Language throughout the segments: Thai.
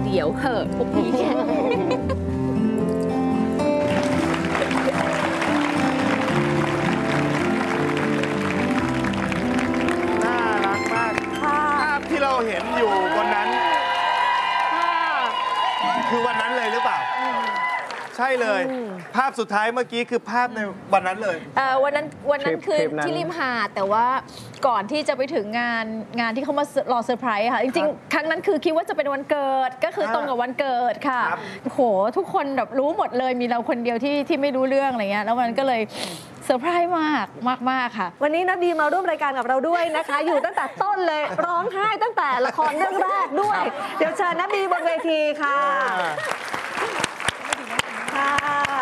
เดี๋ยวเหอะพวกนี้เนี่ยน่ารักมากภาพที่เราเห็นอยู่บนนั้น คือวันนั้นเลยหรือเปล่า ใช่เลย ภาพสุดท้ายเมื่อกี้คือภาพในวันนั้นเลยวันนั้นคือที่ริมหาดแต่ว่าก่อนที่จะไปถึงงานที่เขามารอเซอร์ไพรส์ค่ะจริงๆครั้งนั้นคือคิดว่าจะเป็นวันเกิดก็คือตรงกับวันเกิดค่ะโหทุกคนแบบรู้หมดเลยมีเราคนเดียวที่ไม่รู้เรื่องอะไรเงี้ยแล้วมันก็เลยเซอร์ไพรส์มากค่ะวันนี้นะบีมาร่วมรายการกับเราด้วยนะคะ อยู่ตั้งแต่ต้นเลยร้องไห้ตั้งแต่ละครเรื่องแรกด้วย เดี๋ยวเชิญนะบีบนเวทีค่ะค่ะ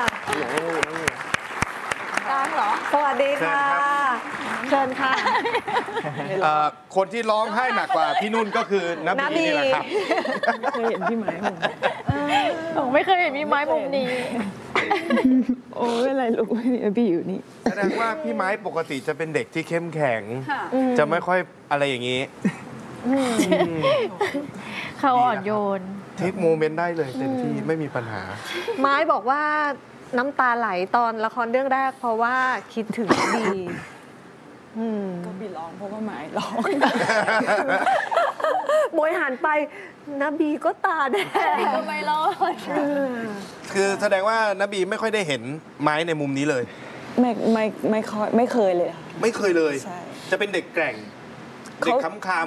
กลางเหรอสวัสดีค่ะเชิญค่ะคนที่ร้องไห้หนักกว่าพี่นุ่นก็คือนับบีนี่แหละครับเคยเห็นพี่ไม้ผมผมไม่เคยเห็นมีไม้มุมนี้โอ้ยอะไรลูกไม่มีพี่อยู่นี่แสดงว่าพี่ไม้ปกติจะเป็นเด็กที่เข้มแข็ง จะไม่ค่อยอะไรอย่างนี้เขาอ่อนโยนเทคโมเมนต์ได้เลยเต็มที่ไม่มีปัญหาไม้บอกว่าน้ำตาไหลตอนละครเรื่องแรกเพราะว่าคิดถึงบีก็บีร้องเพราะว่าไม้ร้องโมยหันไปนะบีก็ตาแดงก็ไม่รอดคือแสดงว่านบีไม่ค่อยได้เห็นไม้ในมุมนี้เลยไม่ค่อยไม่เคยเลยค่ะไม่เคยเลยใช่จะเป็นเด็กแกร่ง เด็กขำ